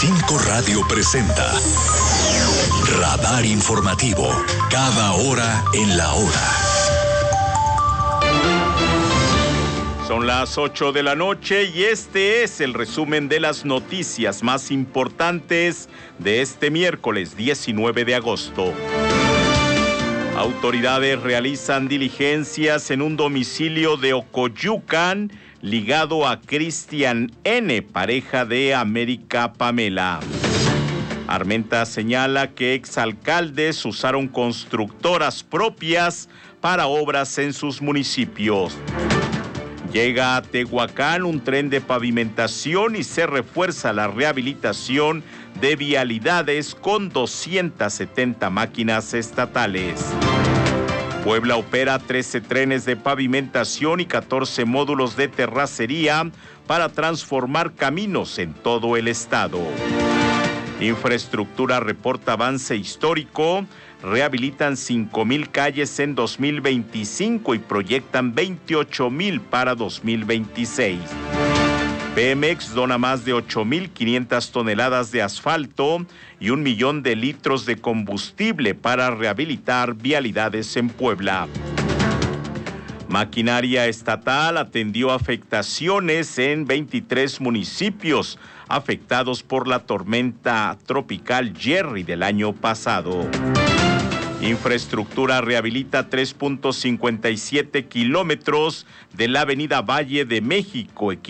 95 Radio presenta Radar Informativo, cada hora en la hora. Son las 8 de la noche y este es el resumen de las noticias más importantes de este miércoles 19 de agosto. Autoridades realizan diligencias en un domicilio de Ocoyucan ligado a Cristian N., pareja de América Pamela. Armenta señala que exalcaldes usaron constructoras propias para obras en sus municipios. Llega a Tehuacán un tren de pavimentación y se refuerza la rehabilitación de vialidades con 270 máquinas estatales. Puebla opera 13 trenes de pavimentación y 14 módulos de terracería para transformar caminos en todo el estado. Infraestructura reporta avance histórico. Rehabilitan 5,000 calles en 2025 y proyectan 28,000 para 2026. Pemex dona más de 8,500 toneladas de asfalto y 1 millón de litros de combustible para rehabilitar vialidades en Puebla. Maquinaria estatal atendió afectaciones en 23 municipios afectados por la tormenta tropical Jerry del año pasado. Infraestructura rehabilita 3.57 kilómetros de la avenida Valle de México,